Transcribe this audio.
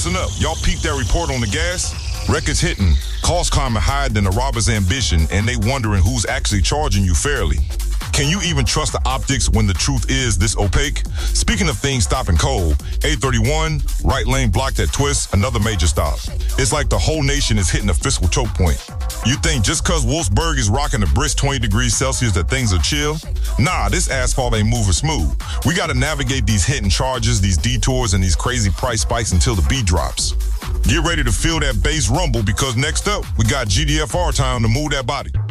Listen up, y'all peeped that report on the gas? Records hitting, costs climbing higher than the robber's ambition, and they wondering who's actually charging you fairly. Can you even trust the optics when the truth is this opaque? Speaking of things stopping cold, 831, right lane blocked at Twist, another major stop. It's like the whole nation is hitting a fiscal choke point. You think just cause Wolfsburg is rocking a brisk 20 degrees Celsius that things are chill? Nah, this asphalt ain't moving smooth. We gotta navigate these hidden charges, these detours, and these crazy price spikes until the beat drops. Get ready to feel that bass rumble because next up, we got GDFR time to move that body.